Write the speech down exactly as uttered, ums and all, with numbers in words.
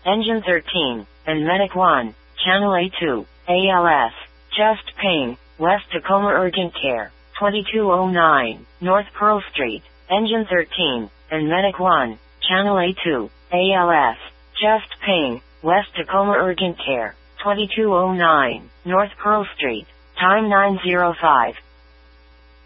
Engine thirteen, and Medic one, Channel A two, A L S, chest pain, West Tacoma Urgent Care, twenty-two oh nine, North Pearl Street, Engine thirteen, and Medic one, Channel A two, A L S, chest pain, West Tacoma Urgent Care, twenty-two oh nine, North Pearl Street, time nine oh five.